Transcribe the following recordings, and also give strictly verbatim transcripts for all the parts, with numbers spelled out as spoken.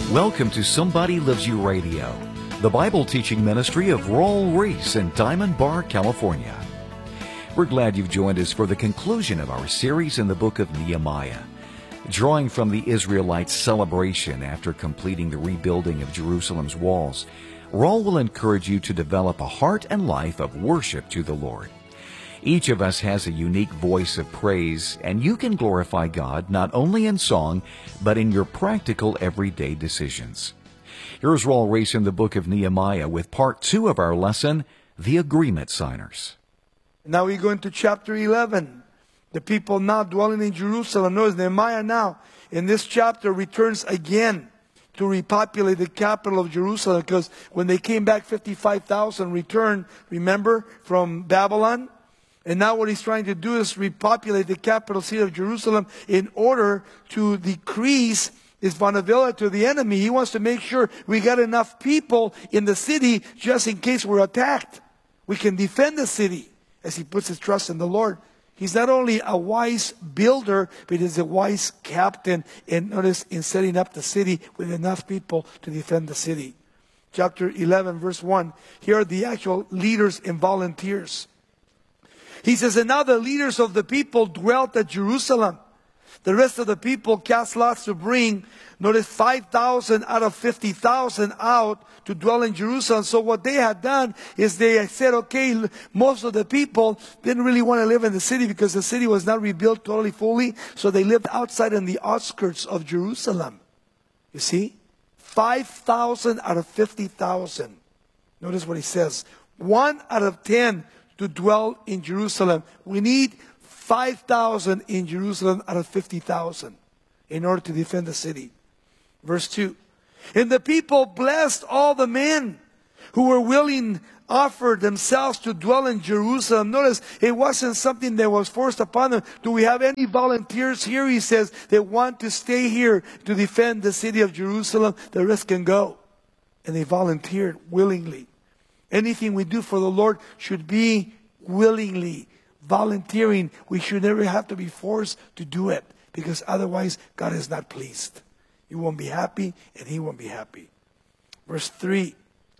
Welcome to Somebody Loves You Radio, the Bible teaching ministry of Raul Ries in Diamond Bar, California. We're glad you've joined us for the conclusion of our series in the book of Nehemiah. Drawing from the Israelites' celebration after completing the rebuilding of Jerusalem's walls, Raul will encourage you to develop a heart and life of worship to the Lord. Each of us has a unique voice of praise, and you can glorify God not only in song, but in your practical everyday decisions. Here's Raul Ries in the book of Nehemiah with part two of our lesson, The Agreement Signers. Now we go into chapter eleven. The people now dwelling in Jerusalem. Notice Nehemiah now, in this chapter, returns again to repopulate the capital of Jerusalem, because when they came back, fifty-five thousand returned, remember, from Babylon. And now what he's trying to do is repopulate the capital city of Jerusalem in order to decrease its vulnerability to the enemy. He wants to make sure we got enough people in the city just in case we're attacked. We can defend the city as he puts his trust in the Lord. He's not only a wise builder, but he's a wise captain in, notice, in setting up the city with enough people to defend the city. Chapter eleven, verse one. Here are the actual leaders and volunteers. He says, and now the leaders of the people dwelt at Jerusalem. The rest of the people cast lots to bring, notice, five thousand out of fifty thousand out to dwell in Jerusalem. So what they had done is they said, okay, most of the people didn't really want to live in the city because the city was not rebuilt totally fully. So they lived outside in the outskirts of Jerusalem. You see? five thousand out of fifty thousand. Notice what he says. One out of ten to dwell in Jerusalem. We need five thousand in Jerusalem out of fifty thousand in order to defend the city. Verse two. And the people blessed all the men who were willing, offered themselves to dwell in Jerusalem. Notice, it wasn't something that was forced upon them. Do we have any volunteers here? He says they want to stay here to defend the city of Jerusalem. The rest can go. And they volunteered willingly. Anything we do for the Lord should be willingly, volunteering. We should never have to be forced to do it, because otherwise God is not pleased. You won't be happy and He won't be happy. Verse three.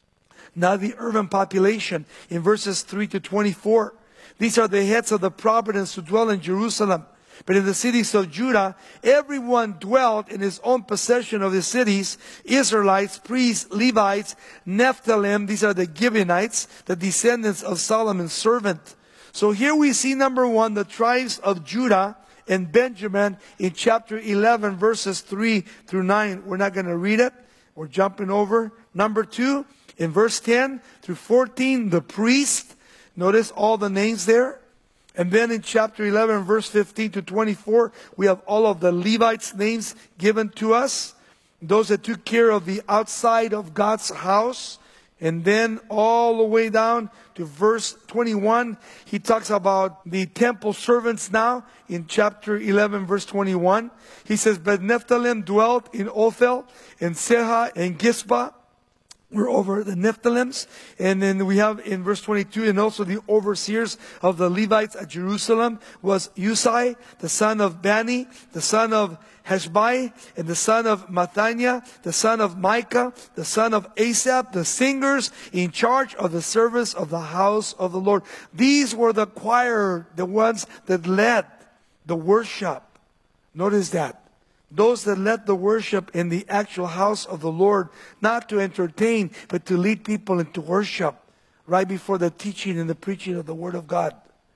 Now the urban population in verses three to twenty-four. These are the heads of the province who dwell in Jerusalem. But in the cities of Judah, everyone dwelt in his own possession of the cities. Israelites, priests, Levites, Nephthalim, these are the Gibeonites, the descendants of Solomon's servant. So here we see, number one, the tribes of Judah and Benjamin in chapter eleven, verses three through nine. We're not going to read it. We're jumping over. Number two, in verse ten through fourteen, the priest. Notice all the names there. And then in chapter eleven, verse fifteen to twenty-four, we have all of the Levites' names given to us. Those that took care of the outside of God's house. And then all the way down to verse twenty-one, he talks about the temple servants now in chapter eleven, verse twenty-one. He says, but Nephthalim dwelt in Ophel, and Seha, and Gispa. We're over the Nephthalims. And then we have in verse twenty-two, and also the overseers of the Levites at Jerusalem was Usai, the son of Bani, the son of Heshbai, and the son of Mathaniah, the son of Micah, the son of Asaph, the singers in charge of the service of the house of the Lord. These were the choir, the ones that led the worship. Notice that. Those that led the worship in the actual house of the Lord, not to entertain, but to lead people into worship right before the teaching and the preaching of the Word of God.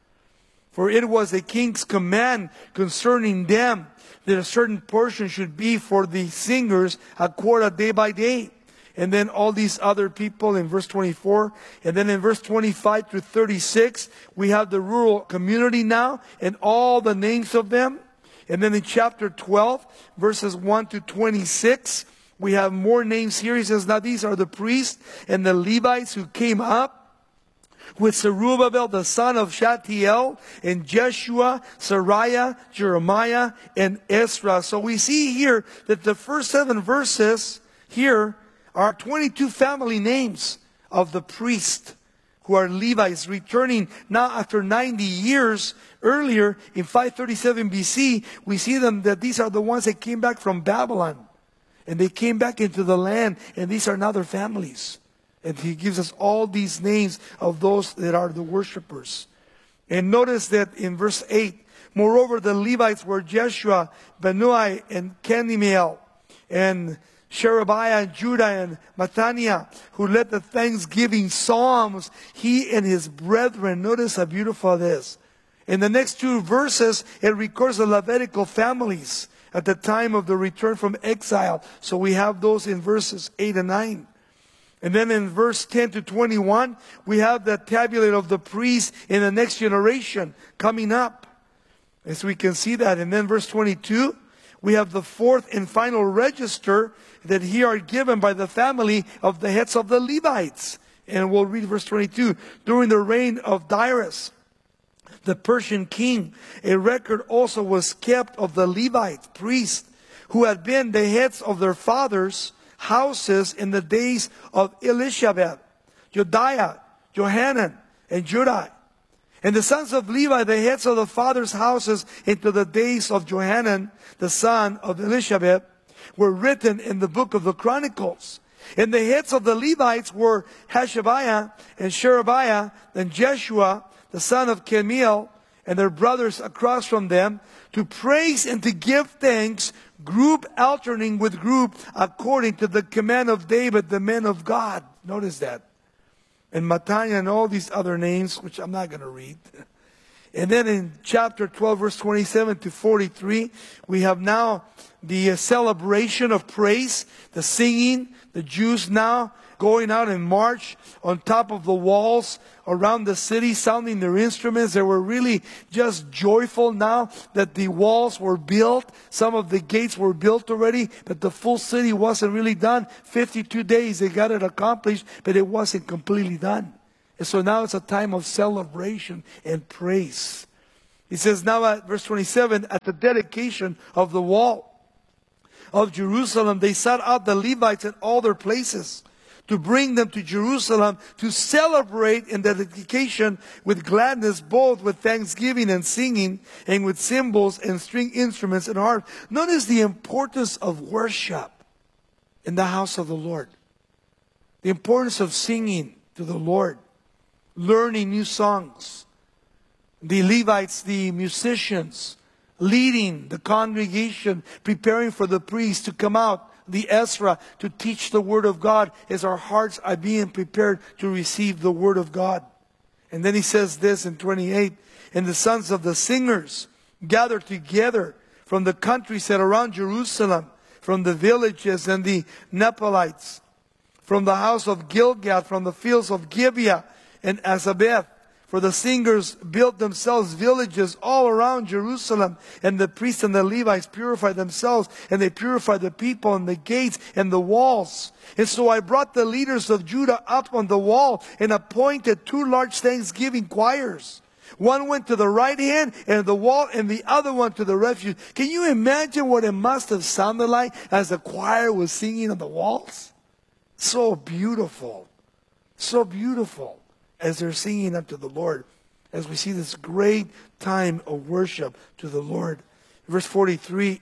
For it was the king's command concerning them that a certain portion should be for the singers, a quota day by day. And then all these other people in verse twenty-four. And then in verse twenty-five through thirty-six, we have the rural community now and all the names of them. And then in chapter twelve, verses one to twenty-six, we have more names here. He says, now these are the priests and the Levites who came up with Zerubbabel, the son of Shealtiel, and Jeshua, Sariah, Jeremiah, and Ezra. So we see here that the first seven verses here are twenty-two family names of the priest who are Levites, returning now after ninety years. Earlier, in five thirty-seven B C, we see them that these are the ones that came back from Babylon. And they came back into the land, and these are now their families. And he gives us all these names of those that are the worshipers. And notice that in verse eight, moreover, the Levites were Jeshua, Benui, and Kadmiel, and Sherebiah, and Judah, and Mattaniah, who led the thanksgiving psalms, he and his brethren. Notice how beautiful it is. In the next two verses, it records the Levitical families at the time of the return from exile. So we have those in verses eight and nine. And then in verse ten to twenty-one, we have the tabulate of the priests in the next generation coming up. As we can see that. And then verse twenty-two, we have the fourth and final register that here are given by the family of the heads of the Levites. And we'll read verse twenty-two. During the reign of Darius, the Persian king, a record also was kept of the Levite priests who had been the heads of their fathers' houses in the days of Elishabeth, Jodiah, Johanan, and Judah. And the sons of Levi, the heads of the fathers' houses into the days of Johanan, the son of Elishabeth, were written in the book of the Chronicles. And the heads of the Levites were Hashabiah and Sherebiah and Jeshua, the son of Kadmiel, and their brothers across from them, to praise and to give thanks, group alternating with group, according to the command of David, the men of God. Notice that. And Mattaniah and all these other names, which I'm not going to read. And then in chapter twelve, verse twenty-seven to forty-three, we have now the uh, celebration of praise, the singing, the Jews now going out in march on top of the walls around the city, sounding their instruments. They were really just joyful now that the walls were built. Some of the gates were built already, but the full city wasn't really done. fifty-two days they got it accomplished, but it wasn't completely done. And so now it's a time of celebration and praise. He says now at verse twenty-seven, at the dedication of the wall of Jerusalem, they set out the Levites at all their places to bring them to Jerusalem to celebrate in the dedication with gladness, both with thanksgiving and singing, and with cymbals and string instruments and harps. Notice the importance of worship in the house of the Lord. The importance of singing to the Lord, learning new songs. The Levites, the musicians, leading the congregation, preparing for the priest to come out, the Ezra, to teach the Word of God as our hearts are being prepared to receive the Word of God. And then he says this in twenty-eight, and the sons of the singers gathered together from the countryside around Jerusalem, from the villages and the Nephilites, from the house of Gilgad, from the fields of Gibeah and Azabeth. For the singers built themselves villages all around Jerusalem, and the priests and the Levites purified themselves, and they purified the people and the gates and the walls. And so I brought the leaders of Judah up on the wall and appointed two large thanksgiving choirs. One went to the right hand and the wall, and the other one to the refuge. Can you imagine what it must have sounded like as the choir was singing on the walls? So beautiful. So beautiful. As they're singing unto the Lord, as we see this great time of worship to the Lord. Verse forty-three,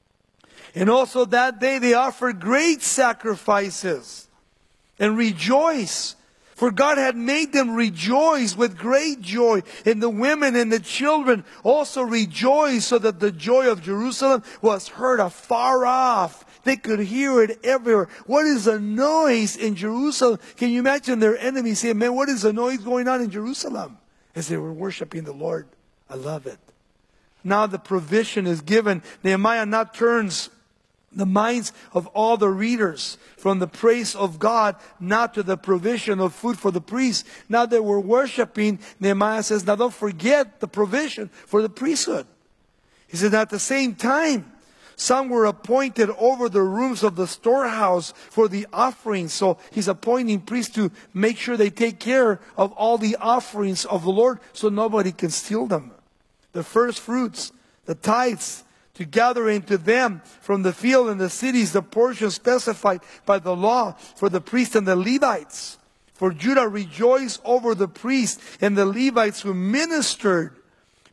and also that day they offered great sacrifices and rejoice, for God had made them rejoice with great joy, and the women and the children also rejoiced, so that the joy of Jerusalem was heard afar off. They could hear it everywhere. What is the noise in Jerusalem? Can you imagine their enemies saying, man, what is the noise going on in Jerusalem? As they were worshiping the Lord. I love it. Now the provision is given. Nehemiah now turns the minds of all the readers from the praise of God, not to the provision of food for the priests. Now that we're worshiping, Nehemiah says, now don't forget the provision for the priesthood. He said, at the same time, some were appointed over the rooms of the storehouse for the offerings. So he's appointing priests to make sure they take care of all the offerings of the Lord so nobody can steal them. The first fruits, the tithes, to gather into them from the field and the cities the portion specified by the law for the priests and the Levites. For Judah rejoiced over the priests and the Levites who ministered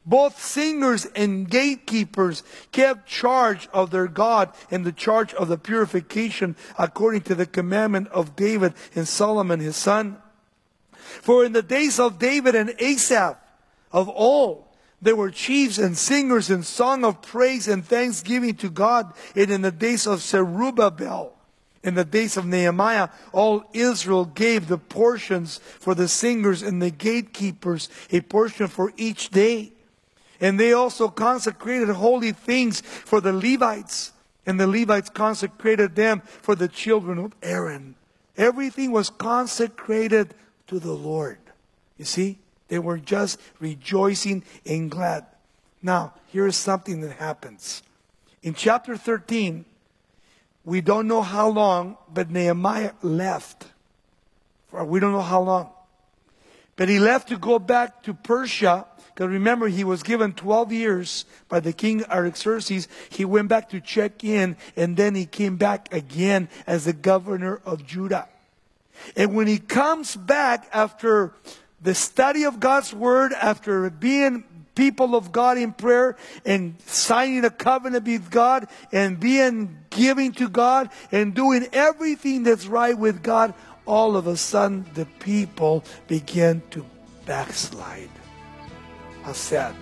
Both singers and gatekeepers kept charge of their God and the charge of the purification according to the commandment of David and Solomon his son. For in the days of David and Asaph of old, there were chiefs and singers and song of praise and thanksgiving to God. And in the days of Zerubbabel, in the days of Nehemiah, all Israel gave the portions for the singers and the gatekeepers, a portion for each day. And they also consecrated holy things for the Levites. And the Levites consecrated them for the children of Aaron. Everything was consecrated to the Lord. You see, they were just rejoicing and glad. Now, here is something that happens. In chapter thirteen, we don't know how long, but Nehemiah left. We don't know how long. But he left to go back to Persia. Because remember, he was given twelve years by the king Artaxerxes. He went back to check in, and then he came back again as the governor of Judah. And when he comes back after the study of God's word, after being people of God in prayer and signing a covenant with God and being giving to God and doing everything that's right with God, all of a sudden the people begin to backslide. How sad.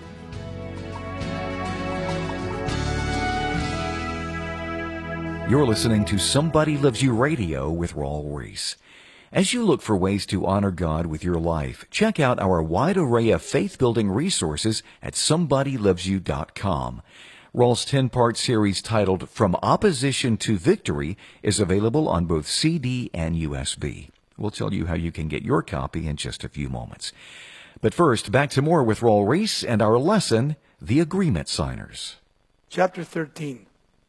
You're listening to Somebody Loves You Radio with Raul Ries. As you look for ways to honor God with your life, check out our wide array of faith-building resources at somebody loves you dot com. Raul's ten-part series titled From Opposition to Victory is available on both C D and U S B. We'll tell you how you can get your copy in just a few moments. But first, back to more with Raul Ries and our lesson, The Agreement Signers. Chapter thirteen.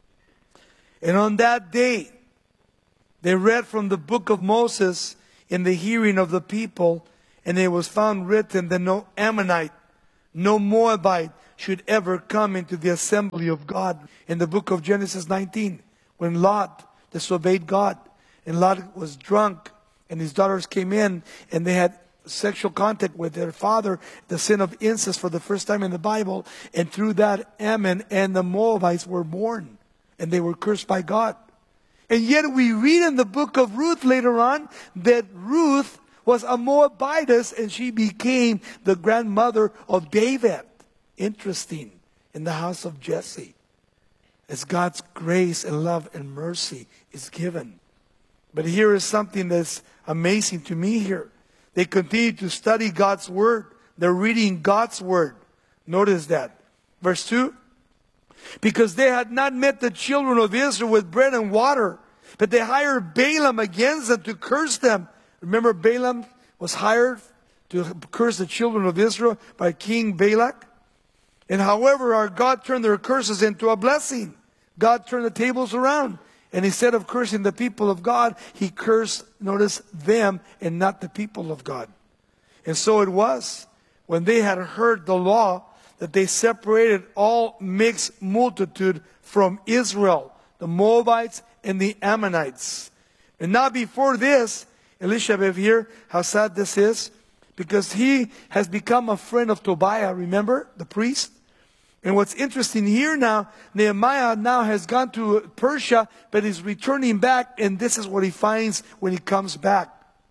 And on that day, they read from the book of Moses in the hearing of the people, and it was found written that no Ammonite, no Moabite should ever come into the assembly of God. In the book of Genesis nineteen, when Lot disobeyed God, and Lot was drunk, and his daughters came in, and they had sexual contact with their father, the sin of incest for the first time in the Bible, and through that Ammon and the Moabites were born, and they were cursed by God. And yet we read in the book of Ruth later on that Ruth was a Moabitess and she became the grandmother of David. Interesting. In the house of Jesse. As God's grace and love and mercy is given. But here is something that's amazing to me here. They continue to study God's word. They're reading God's word. Notice that. Verse two. Because they had not met the children of Israel with bread and water, but they hired Balaam against them to curse them. Remember, Balaam was hired to curse the children of Israel by King Balak. And however, our God turned their curses into a blessing. God turned the tables around. And instead of cursing the people of God, he cursed, notice, them and not the people of God. And so it was, when they had heard the law, that they separated all mixed multitude from Israel, the Moabites and the Ammonites. And now before this, Elisha here, how sad this is, because he has become a friend of Tobiah, remember, the priest? And what's interesting here now, Nehemiah now has gone to Persia, but is returning back, and this is what he finds when he comes back.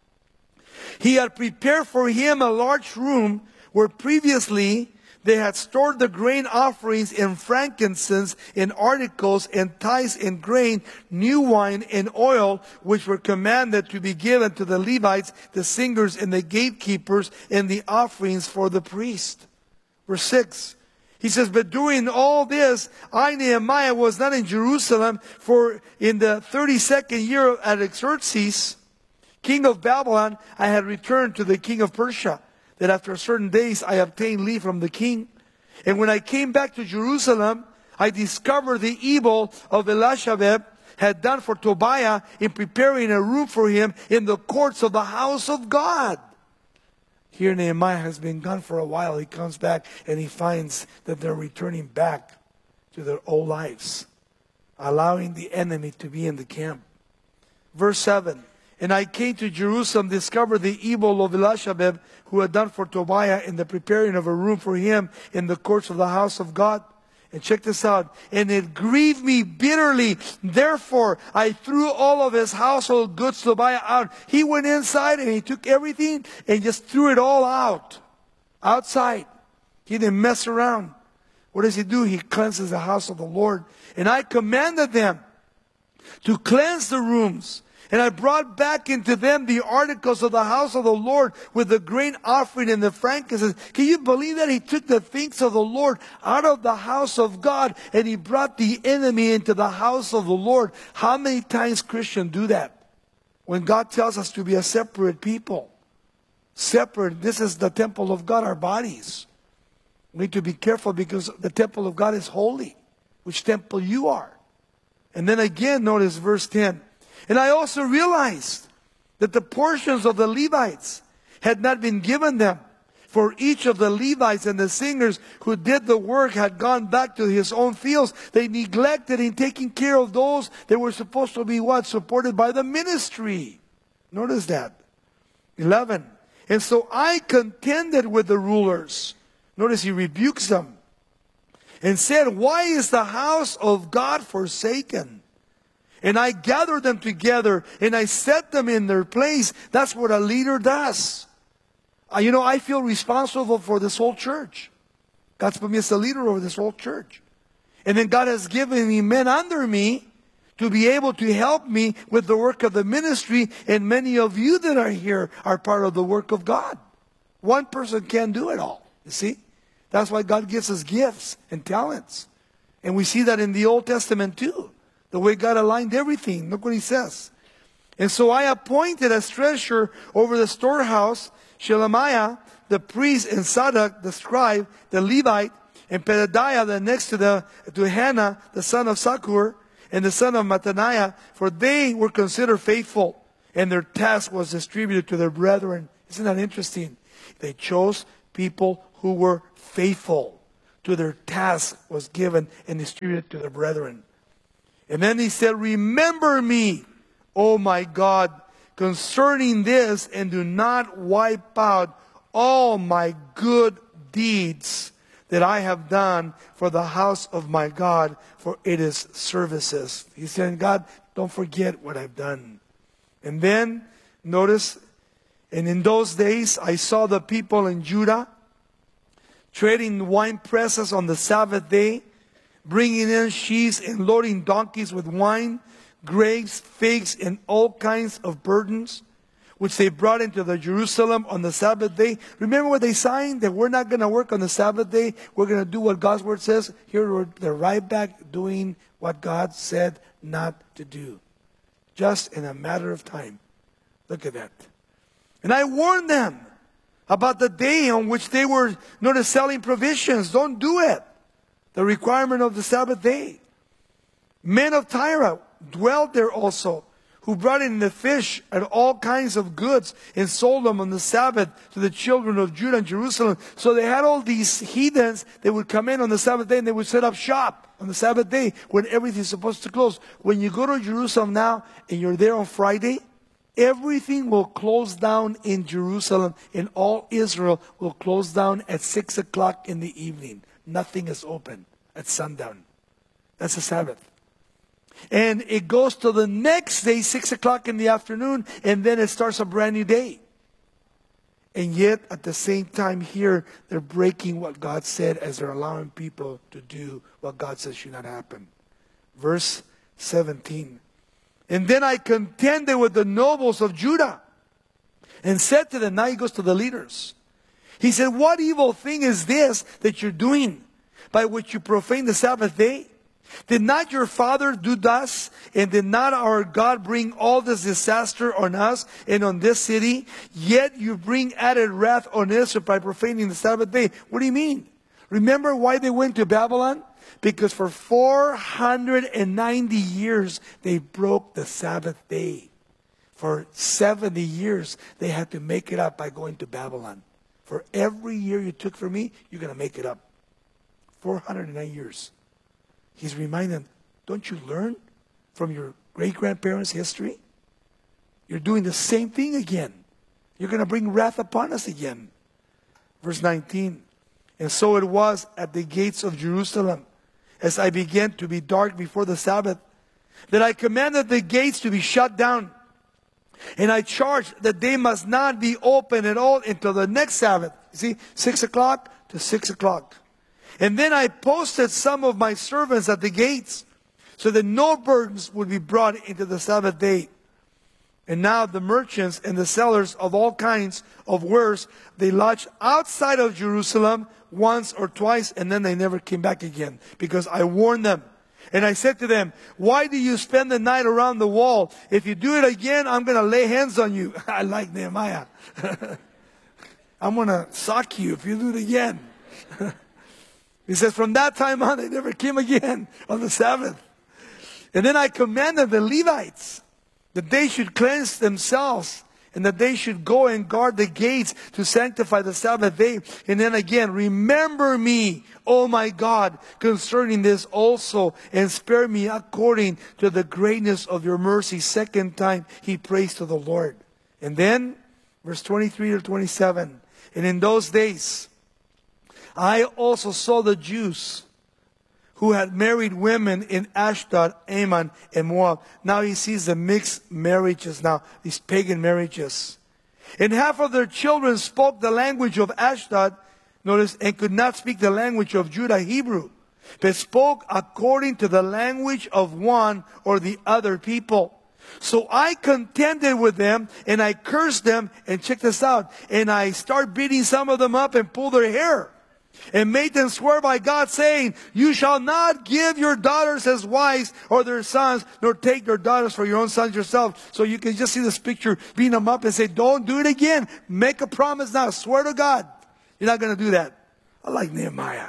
He had prepared for him a large room where previously they had stored the grain offerings and frankincense and articles and tithes and grain, new wine and oil, which were commanded to be given to the Levites, the singers and the gatekeepers, and the offerings for the priest. Verse six. He says, but during all this, I, Nehemiah, was not in Jerusalem, for in the thirty-second year of Artaxerxes, king of Babylon, I had returned to the king of Persia, that after certain days I obtained leave from the king. And when I came back to Jerusalem, I discovered the evil of Elishabeb had done for Tobiah in preparing a room for him in the courts of the house of God. Here Nehemiah has been gone for a while. He comes back and he finds that they're returning back to their old lives, allowing the enemy to be in the camp. Verse seven. And I came to Jerusalem, discovered the evil of Elishabeb, who had done for Tobiah in the preparing of a room for him in the courts of the house of God. And check this out. And it grieved me bitterly. Therefore, I threw all of his household goods to Tobiah out. He went inside and he took everything and just threw it all out. Outside. He didn't mess around. What does he do? He cleanses the house of the Lord. And I commanded them to cleanse the rooms. And I brought back into them the articles of the house of the Lord with the grain offering and the frankincense. Can you believe that? He took the things of the Lord out of the house of God and he brought the enemy into the house of the Lord. How many times Christians do that? When God tells us to be a separate people. Separate. This is the temple of God, our bodies. We need to be careful because the temple of God is holy. Which temple you are. And then again, notice verse ten. And I also realized that the portions of the Levites had not been given them. For each of the Levites and the singers who did the work had gone back to his own fields. They neglected in taking care of those that were supposed to be what? Supported by the ministry. Notice that. eleven. And so I contended with the rulers. Notice he rebukes them. And said, why is the house of God forsaken? And I gathered them together and I set them in their place. That's what a leader does. Uh, you know, I feel responsible for this whole church. God's put me as a leader over this whole church. And then God has given me men under me to be able to help me with the work of the ministry. And many of you that are here are part of the work of God. One person can't do it all. You see? That's why God gives us gifts and talents. And we see that in the Old Testament too. The way God aligned everything. Look what he says. And so I appointed as treasurer over the storehouse Shelemiah, the priest, and Zadok, the scribe, the Levite, and Pedadiah, the next to the to Hannah, the son of Sakur, and the son of Mattaniah, for they were considered faithful, and their task was distributed to their brethren. Isn't that interesting? They chose people who were faithful. To their task was given and distributed to their brethren. And then he said, remember me, O my God, concerning this, and do not wipe out all my good deeds that I have done for the house of my God, for it is services. He said, God, don't forget what I've done. And then, notice, and in those days I saw the people in Judah trading wine presses on the Sabbath day, bringing in sheaves and loading donkeys with wine, grapes, figs, and all kinds of burdens, which they brought into the Jerusalem on the Sabbath day. Remember what they signed? That we're not going to work on the Sabbath day. We're going to do what God's word says. Here they're right back doing what God said not to do. Just in a matter of time. Look at that. And I warned them about the day on which they were not selling provisions. Don't do it. The requirement of the Sabbath day. Men of Tyre dwelt there also, who brought in the fish and all kinds of goods and sold them on the Sabbath to the children of Judah and Jerusalem. So they had all these heathens that would come in on the Sabbath day and they would set up shop on the Sabbath day when everything's supposed to close. When you go to Jerusalem now and you're there on Friday, everything will close down in Jerusalem, and all Israel will close down at six o'clock in the evening. Nothing is open at sundown. That's the Sabbath. And it goes to the next day, six o'clock in the afternoon, and then it starts a brand new day. And yet, at the same time here, they're breaking what God said as they're allowing people to do what God says should not happen. Verse seventeen. And then I contended with the nobles of Judah and said to them, now he goes to the leaders. He said, what evil thing is this that you're doing by which you profane the Sabbath day? Did not your father do thus? And did not our God bring all this disaster on us and on this city? Yet you bring added wrath on Israel by profaning the Sabbath day. What do you mean? Remember why they went to Babylon? Because for four hundred ninety years they broke the Sabbath day. For seventy years they had to make it up by going to Babylon. For every year you took from me, you're going to make it up. four hundred nine years. He's reminding them, don't you learn from your great-grandparents' history? You're doing the same thing again. You're going to bring wrath upon us again. Verse nineteen. And so it was at the gates of Jerusalem, as I began to be dark before the Sabbath, that I commanded the gates to be shut down. And I charged that they must not be open at all until the next Sabbath. You see, six o'clock to six o'clock. And then I posted some of my servants at the gates, so that no burdens would be brought into the Sabbath day. And now the merchants and the sellers of all kinds of wares, they lodged outside of Jerusalem once or twice, and then they never came back again, because I warned them. And I said to them, why do you spend the night around the wall? If you do it again, I'm going to lay hands on you. I like Nehemiah. I'm going to sock you if you do it again. He says, from that time on, they never came again on the Sabbath. And then I commanded the Levites that they should cleanse themselves, and that they should go and guard the gates to sanctify the Sabbath day. And then again, remember me, O my God, concerning this also, and spare me according to the greatness of your mercy. Second time he prays to the Lord. And then, verse twenty-three to twenty-seven. And in those days, I also saw the Jews who had married women in Ashdod, Ammon, and Moab. Now he sees the mixed marriages now, these pagan marriages. And half of their children spoke the language of Ashdod, notice, and could not speak the language of Judah, Hebrew, but spoke according to the language of one or the other people. So I contended with them, and I cursed them, and check this out, and I start beating some of them up and pull their hair. And made them swear by God, saying, you shall not give your daughters as wives or their sons, nor take their daughters for your own sons yourself. So you can just see this picture, beating them up and say, don't do it again. Make a promise now. Swear to God. You're not going to do that. I like Nehemiah.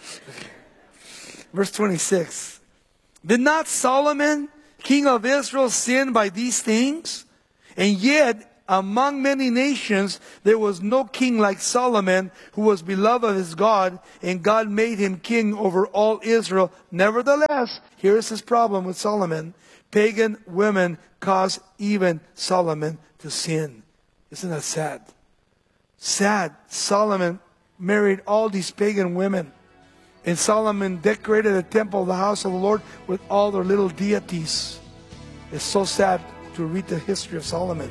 Verse twenty-six. Did not Solomon, king of Israel, sin by these things? And yet, among many nations, there was no king like Solomon, who was beloved of his God, and God made him king over all Israel. Nevertheless, here is his problem with Solomon. Pagan women caused even Solomon to sin. Isn't that sad? Sad. Solomon married all these pagan women. And Solomon decorated the temple of the house of the Lord with all their little deities. It's so sad to read the history of Solomon.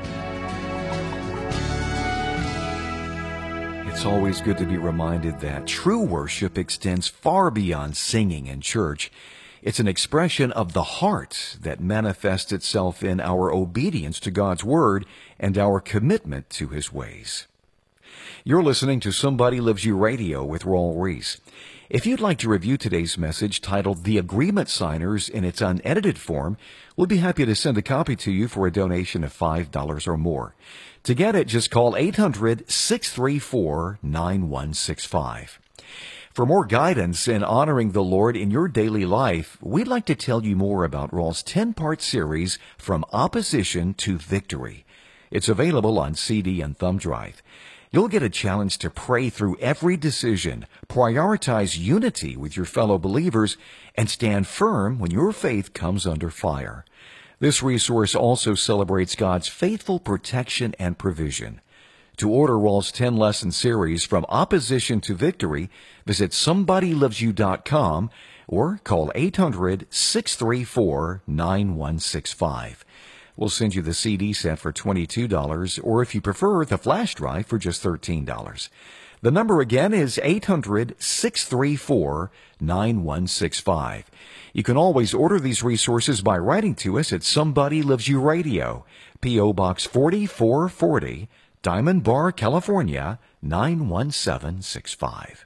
It's always good to be reminded that true worship extends far beyond singing in church. It's an expression of the heart that manifests itself in our obedience to God's Word and our commitment to His ways. You're listening to Somebody Loves You Radio with Raul Ries. If you'd like to review today's message titled The Agreement Signers in its unedited form, we'll be happy to send a copy to you for a donation of five dollars or more. To get it, just call eight hundred, six three four, nine one six five. For more guidance in honoring the Lord in your daily life, we'd like to tell you more about Raul's ten-part series, From Opposition to Victory. It's available on C D and thumb drive. You'll get a challenge to pray through every decision, prioritize unity with your fellow believers, and stand firm when your faith comes under fire. This resource also celebrates God's faithful protection and provision. To order Raul's ten-lesson series, From Opposition to Victory, visit somebody loves you dot com or call eight hundred, six three four, nine one six five. We'll send you the C D set for twenty-two dollars, or if you prefer, the flash drive for just thirteen dollars. The number again is eight hundred, six three four, nine one six five. You can always order these resources by writing to us at Somebody Loves You Radio, P O Box forty-four forty, Diamond Bar, California, nine one seven six five.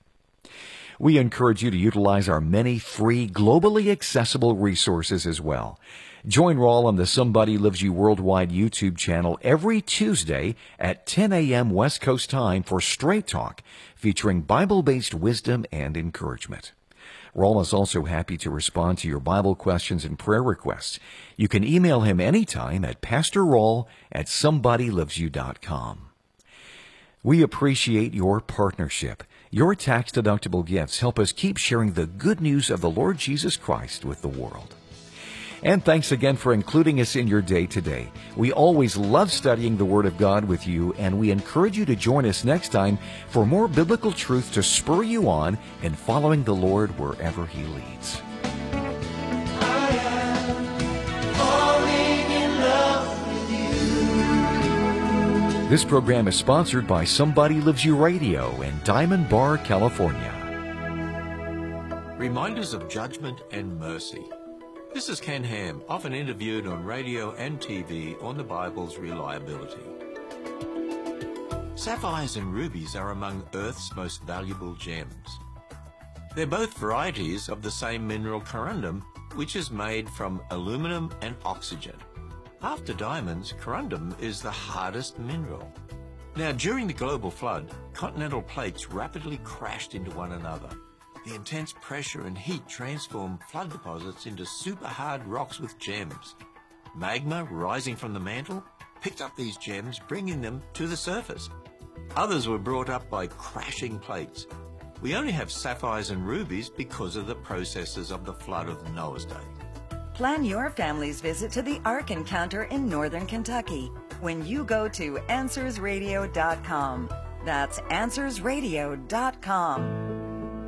We encourage you to utilize our many free, globally accessible resources as well. Join Raul on the Somebody Loves You Worldwide YouTube channel every Tuesday at ten a.m. West Coast time for Straight Talk, featuring Bible-based wisdom and encouragement. Raul is also happy to respond to your Bible questions and prayer requests. You can email him anytime at pastor raul at somebody loves you dot com. We appreciate your partnership. Your tax-deductible gifts help us keep sharing the good news of the Lord Jesus Christ with the world. And thanks again for including us in your day today. We always love studying the Word of God with you, and we encourage you to join us next time for more biblical truth to spur you on in following the Lord wherever He leads. This program is sponsored by Somebody Lives You Radio in Diamond Bar, California. Reminders of judgment and mercy. This is Ken Ham, often interviewed on radio and T V on the Bible's reliability. Sapphires and rubies are among Earth's most valuable gems. They're both varieties of the same mineral corundum, which is made from aluminum and oxygen. After diamonds, corundum is the hardest mineral. Now, during the global flood, continental plates rapidly crashed into one another. The intense pressure and heat transformed flood deposits into super hard rocks with gems. Magma rising from the mantle picked up these gems, bringing them to the surface. Others were brought up by crashing plates. We only have sapphires and rubies because of the processes of the flood of Noah's day. Plan your family's visit to the Ark Encounter in northern Kentucky when you go to answers radio dot com. That's answers radio dot com.